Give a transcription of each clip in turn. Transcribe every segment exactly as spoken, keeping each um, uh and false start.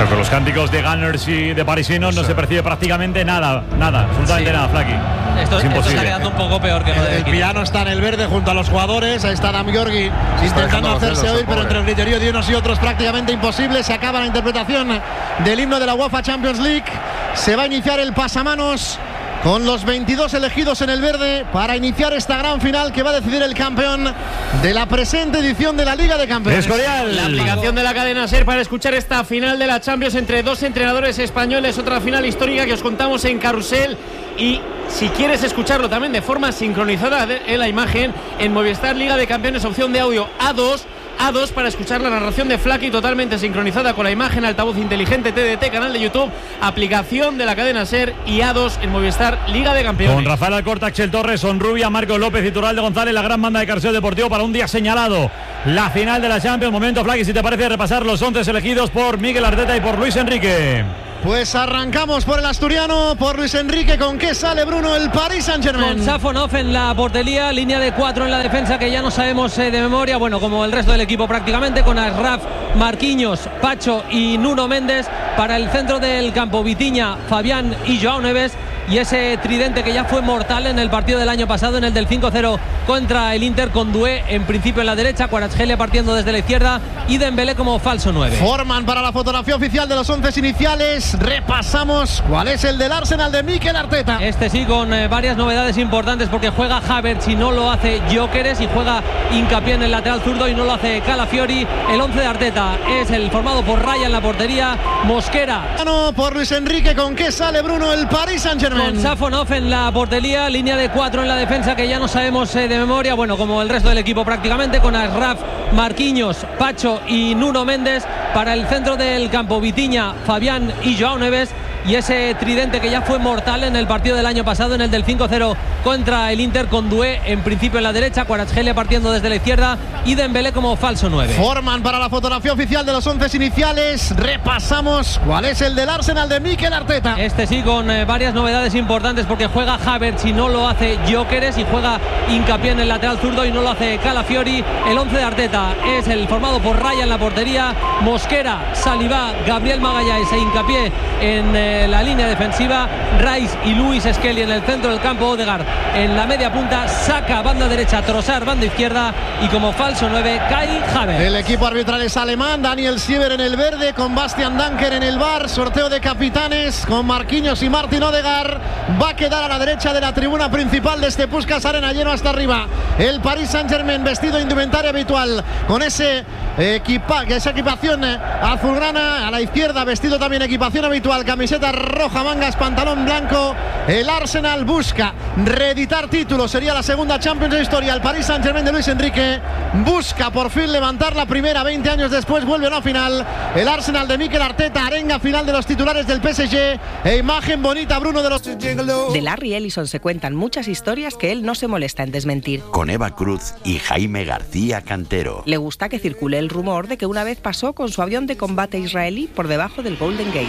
Pero con los cánticos de Gunners y de parisinos no se percibe prácticamente nada, nada, absolutamente sí. nada, Flaki. Esto, esto está quedando un poco peor que lo de El piano está en el verde junto a los jugadores. Ahí está Adam Georgi intentando hacerse oír, pero entre el griterío de unos y otros prácticamente imposible. Se acaba la interpretación del himno de la UEFA Champions League. Se va a iniciar el pasamanos con los veintidós elegidos en el verde para iniciar esta gran final que va a decidir el campeón de la presente edición de la Liga de Campeones. Escorial. La aplicación de la cadena SER para escuchar esta final de la Champions entre dos entrenadores españoles, otra final histórica que os contamos en Carrusel. Y si quieres escucharlo también de forma sincronizada en la imagen, en Movistar Liga de Campeones, opción de audio A dos, A dos para escuchar la narración de Flaki totalmente sincronizada con la imagen, altavoz inteligente T D T, canal de YouTube, aplicación de la cadena SER y A dos en Movistar Liga de Campeones. Con Rafael Alcorta, Axel Torres, Sonrubia, Marcos López y Turalde González, la gran banda de Carrusel Deportivo para un día señalado. La final de la Champions. Momento, Flaki, si te parece, repasar los once elegidos por Miguel Arteta y por Luis Enrique. Pues arrancamos por el asturiano, por Luis Enrique. ¿Con qué sale, Bruno, el Paris Saint-Germain? Con Safonov en la portería, línea de cuatro en la defensa que ya no sabemos eh, de memoria, bueno, como el resto del equipo prácticamente, con Ashraf, Marquinhos, Pacho y Nuno Méndez. Para el centro del campo, Vitinha, Fabián y Joao Neves. Y ese tridente que ya fue mortal en el partido del año pasado, en el del cinco cero contra el Inter, con Doué en principio en la derecha, Kvaratskhelia partiendo desde la izquierda y Dembélé como falso nueve. Forman para la fotografía oficial de los once iniciales. Repasamos cuál es el del Arsenal de Mikel Arteta. Este sí, con eh, varias novedades importantes, porque juega Havertz y no lo hace Gyökeres, y juega hincapié en el lateral zurdo y no lo hace Calafiori. El once de Arteta es el formado por Raya en la portería, Mosquera. Por Luis Enrique, ¿con qué sale, Bruno, el Paris Saint-Germain? Con Safonov en la portería, línea de cuatro en la defensa que ya no sabemos eh, de memoria, bueno, como el resto del equipo prácticamente, con Ashraf, Marquinhos, Pacho y Nuno Méndez. Para el centro del campo, Vitinha, Fabián y Joao Neves. Y ese tridente que ya fue mortal en el partido del año pasado, en el del cinco cero contra el Inter, con Doué en principio en la derecha, Kvaratskhelia partiendo desde la izquierda y Dembélé como falso nueve. Forman para la fotografía oficial de los once iniciales. Repasamos cuál es el del Arsenal de Mikel Arteta. Este sí, con eh, varias novedades importantes, porque juega Havertz y no lo hace Gyökeres, y juega hincapié en el lateral zurdo y no lo hace Calafiori. El once de Arteta es el formado por Raya en la portería, Mosquera, Saliba, Gabriel Magalhães e hincapié en eh, la línea defensiva, Rice y Luis Skelly en el centro del campo, Odegaard en la media punta, Saka banda derecha, Trossard banda izquierda y como falso nueve Kai Havertz. El equipo arbitral es alemán, Daniel Sieber en el verde, con Bastian Danker en el bar, sorteo de capitanes con Marquinhos y Martin Odegaard. Va a quedar a la derecha de la tribuna principal de este Puskás Arena, lleno hasta arriba. El Paris Saint-Germain vestido indumentaria habitual, con ese equipa, esa equipación azulgrana. A la izquierda vestido también equipación habitual, camiseta roja, mangas, pantalón blanco. El Arsenal busca reeditar títulos, sería la segunda Champions de historia. El Paris Saint-Germain de Luis Enrique busca por fin levantar la primera, veinte años después vuelve a una final. El Arsenal de Mikel Arteta, arenga final de los titulares del P S G e imagen bonita, Bruno, de los... De Larry Ellison se cuentan muchas historias que él no se molesta en desmentir. Con Eva Cruz y Jaime García Cantero. Le gusta que circule el rumor de que una vez pasó con su avión de combate israelí por debajo del Golden Gate.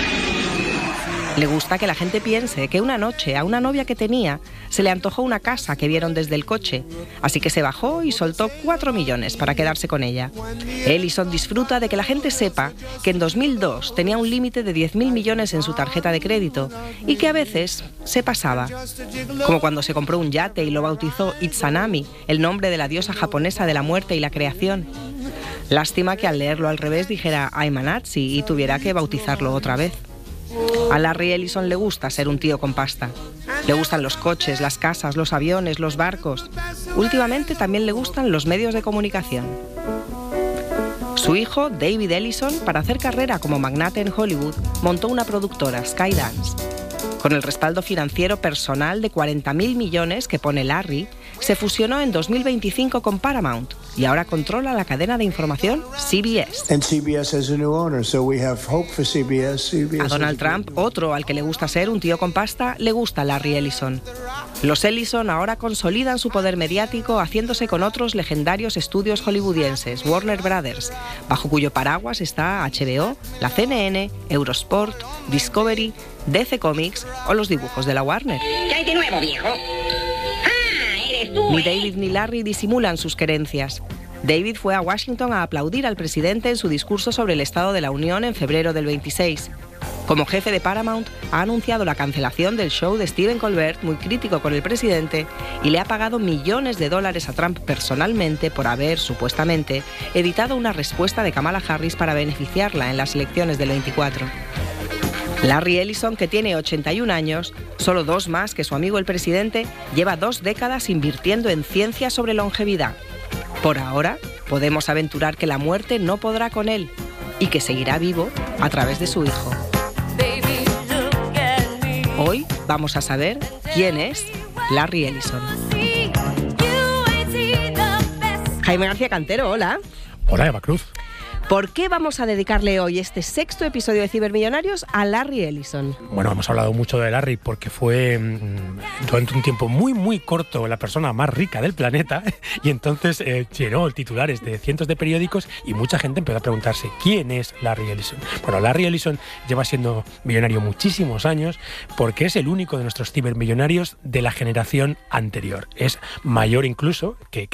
Le gusta que la gente piense que una noche a una novia que tenía se le antojó una casa que vieron desde el coche, así que se bajó y soltó cuatro millones para quedarse con ella. Ellison disfruta de que la gente sepa que en dos mil dos tenía un límite de diez mil millones en su tarjeta de crédito y que a veces se pasaba, como cuando se compró un yate y lo bautizó Izanami, el nombre de la diosa japonesa de la muerte y la creación. Lástima que al leerlo al revés dijera Aimanatsi y tuviera que bautizarlo otra vez. A Larry Ellison le gusta ser un tío con pasta. Le gustan los coches, las casas, los aviones, los barcos. Últimamente también le gustan los medios de comunicación. Su hijo, David Ellison, para hacer carrera como magnate en Hollywood, montó una productora, Skydance. Con el respaldo financiero personal de cuarenta mil millones que pone Larry, se fusionó en dos mil veinticinco con Paramount y ahora controla la cadena de información C B S. And C B S has a new owner, so we have hope for C B S. C B S a Donald Trump, otro al que le gusta ser un tío con pasta, le gusta Larry Ellison. Los Ellison ahora consolidan su poder mediático haciéndose con otros legendarios estudios hollywoodienses, Warner Brothers, bajo cuyo paraguas está H B O, la C N N, Eurosport, Discovery, D C Comics o los dibujos de la Warner. ¿Qué hay de nuevo, viejo? Ah, eres tú. Ni David ni Larry disimulan sus querencias. David fue a Washington a aplaudir al presidente en su discurso sobre el Estado de la Unión en febrero del veintiséis. Como jefe de Paramount, ha anunciado la cancelación del show de Stephen Colbert, muy crítico con el presidente, y le ha pagado millones de dólares a Trump personalmente por haber, supuestamente, editado una respuesta de Kamala Harris para beneficiarla en las elecciones del veinticuatro. Larry Ellison, que tiene ochenta y un años, solo dos más que su amigo el presidente, lleva dos décadas invirtiendo en ciencia sobre longevidad. Por ahora, podemos aventurar que la muerte no podrá con él y que seguirá vivo a través de su hijo. Hoy vamos a saber quién es Larry Ellison. Jaime García Cantero, hola. Hola, Eva Cruz. ¿Por qué vamos a dedicarle hoy este sexto episodio de Cibermillonarios a Larry Ellison? Bueno, hemos hablado mucho de Larry porque fue durante un tiempo muy, muy corto la persona más rica del planeta y entonces eh, llenó titulares de cientos de periódicos y mucha gente empezó a preguntarse ¿quién es Larry Ellison? Bueno, Larry Ellison lleva siendo millonario muchísimos años porque es el único de nuestros cibermillonarios de la generación anterior. Es mayor incluso que, que